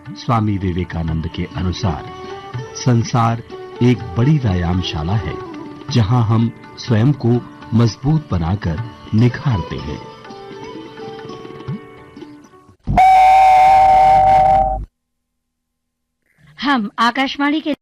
स्वामी विवेकानंद के अनुसार संसार एक बड़ी व्यायामशाला है जहां हम स्वयं को मजबूत बनाकर निखारते हैं। हम आकाशवाणी के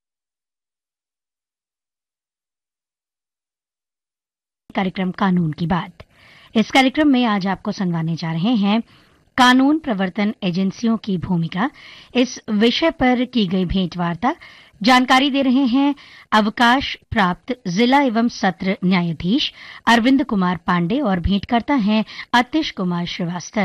कार्यक्रम कानून की बात। इस कार्यक्रम में आज आपको सुनवाने जा रहे हैं कानून प्रवर्तन एजेंसियों की भूमिका, इस विषय पर की गई भेंटवार्ता। जानकारी दे रहे हैं अवकाश प्राप्त जिला एवं सत्र न्यायाधीश अरविंद कुमार पांडे और भेंटकर्ता हैं अतिश कुमार श्रीवास्तव।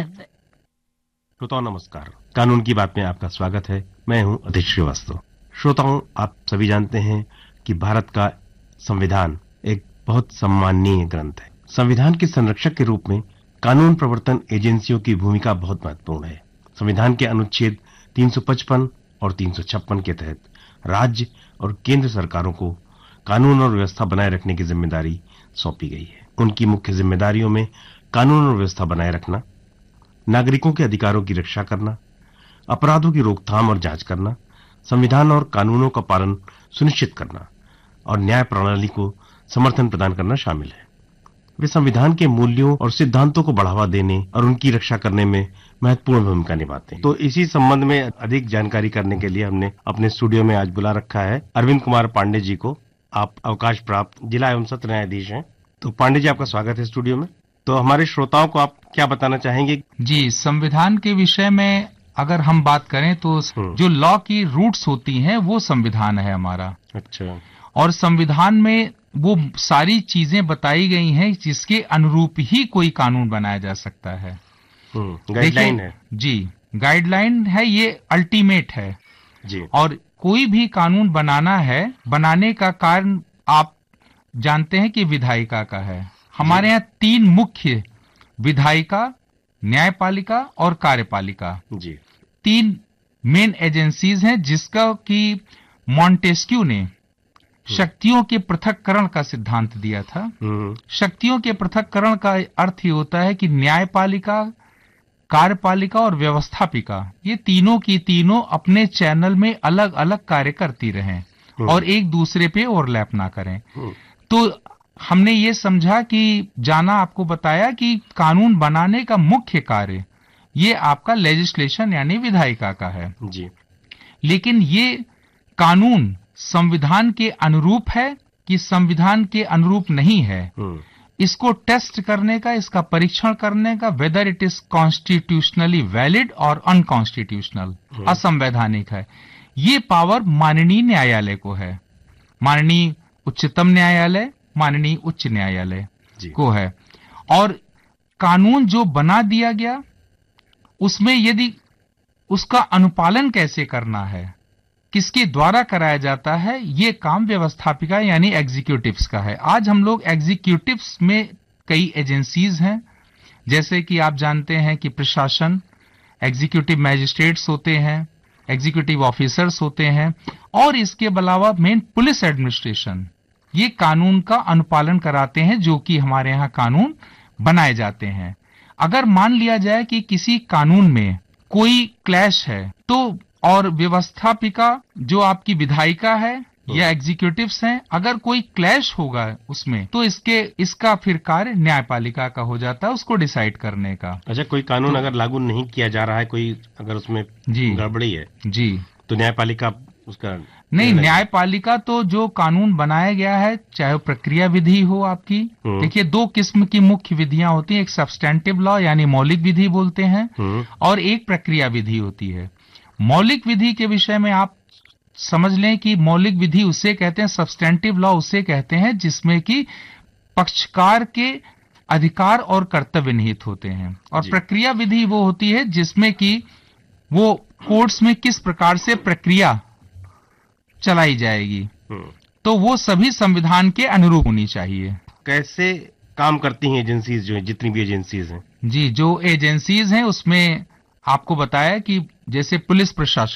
श्रोताओं नमस्कार, कानून की बात में आपका स्वागत है। मैं हूं अतिश श्रीवास्तव। श्रोताओं, आप सभी जानते हैं कि भारत का संविधान एक बहुत सम्माननीय ग्रंथ है। संविधान के संरक्षक के रूप में कानून प्रवर्तन एजेंसियों की भूमिका बहुत महत्वपूर्ण है। संविधान के अनुच्छेद 355 और 356 के तहत राज्य और केंद्र सरकारों को कानून और व्यवस्था बनाए रखने की जिम्मेदारी सौंपी गई है। उनकी मुख्य जिम्मेदारियों में कानून और व्यवस्था बनाए रखना, नागरिकों के अधिकारों की रक्षा करना, अपराधों की रोकथाम और जांच करना, संविधान और कानूनों का पालन सुनिश्चित करना और न्याय प्रणाली को समर्थन प्रदान करना शामिल है। वे संविधान के मूल्यों और सिद्धांतों को बढ़ावा देने और उनकी रक्षा करने में महत्वपूर्ण भूमिका निभाते हैं। तो इसी संबंध में अधिक जानकारी करने के लिए हमने अपने स्टूडियो में आज बुला रखा है अरविंद कुमार पांडे जी को। आप अवकाश प्राप्त जिला एवं सत्र न्यायाधीश हैं। तो पांडे जी, आपका स्वागत है स्टूडियो में। तो हमारे श्रोताओं को आप क्या बताना चाहेंगे? जी, संविधान के विषय में अगर हम बात करें तो जो लॉ की रूट्स होती हैं वो संविधान है हमारा। अच्छा। और संविधान में वो सारी चीजें बताई गई हैं जिसके अनुरूप ही कोई कानून बनाया जा सकता है। गाइडलाइन है जी, गाइडलाइन है, ये अल्टीमेट है जी। और कोई भी कानून बनाना है, बनाने का कारण आप जानते हैं कि विधायिका का है। हमारे यहाँ 3 मुख्य, विधायिका, न्यायपालिका और कार्यपालिका जी, 3 मेन एजेंसीज हैं जिसका कि मॉन्टेस्क्यू ने शक्तियों के पृथक्करण का सिद्धांत दिया था। शक्तियों के पृथक्करण का अर्थ ये होता है कि न्यायपालिका, कार्यपालिका और व्यवस्थापिका, ये तीनों की तीनों अपने चैनल में अलग अलग कार्य करती रहें और एक दूसरे पे ओवरलैप ना करें। तो हमने ये समझा कि जाना आपको बताया कि कानून बनाने का मुख्य कार्य ये आपका लेजिस्लेशन यानी विधायिका का है जी। लेकिन ये कानून संविधान के अनुरूप है कि संविधान के अनुरूप नहीं है, इसको टेस्ट करने का, इसका परीक्षण करने का, whether it is constitutionally valid और अनकॉन्स्टिट्यूशनल, असंवैधानिक है, ये पावर माननीय न्यायालय को है। माननीय उच्चतम न्यायालय, माननीय उच्च न्यायालय को है। और कानून जो बना दिया गया उसमें यदि उसका अनुपालन कैसे करना है, किसके द्वारा कराया जाता है, ये काम व्यवस्थापिका यानी एग्जीक्यूटिव्स का है। आज हम लोग एग्जीक्यूटिव्स में कई एजेंसीज हैं, जैसे कि आप जानते हैं कि प्रशासन, एग्जीक्यूटिव मैजिस्ट्रेट्स होते हैं, एग्जीक्यूटिव ऑफिसर्स होते हैं, और इसके अलावा मेन पुलिस एडमिनिस्ट्रेशन, ये कानून का अनुपालन कराते हैं जो कि हमारे यहाँ कानून बनाए जाते हैं। अगर मान लिया जाए कि किसी कानून में कोई क्लैश है तो, और व्यवस्थापिका जो आपकी विधायिका है या एग्जीक्यूटिव्स हैं, अगर कोई क्लैश होगा उसमें तो इसका फिर कार्य न्यायपालिका का हो जाता है उसको डिसाइड करने का। अच्छा, कोई कानून अगर लागू नहीं किया जा रहा है, कोई अगर उसमें गड़बड़ी है जी, तो न्यायपालिका उसका नहीं, न्यायपालिका तो जो कानून बनाया गया है, चाहे प्रक्रिया विधि हो आपकी, देखिए 2 किस्म की मुख्य विधियां होती हैं, एक सब्सटेंटिव लॉ यानी मौलिक विधि बोलते हैं और एक प्रक्रिया विधि होती है। मौलिक विधि के विषय में आप समझ लें कि मौलिक विधि उसे कहते हैं, सब्सटेंटिव लॉ उसे कहते हैं जिसमें कि पक्षकार के अधिकार और कर्तव्य निहित होते हैं, और प्रक्रिया विधि वो होती है जिसमें कि वो कोर्ट्स में किस प्रकार से प्रक्रिया चलाई जाएगी, तो वो सभी संविधान के अनुरूप होनी चाहिए। कैसे काम करती हैं एजेंसीज, जो जितनी भी एजेंसीज हैं? जी, जो एजेंसीज हैं उसमें आपको बताया कि जैसे पुलिस प्रशासन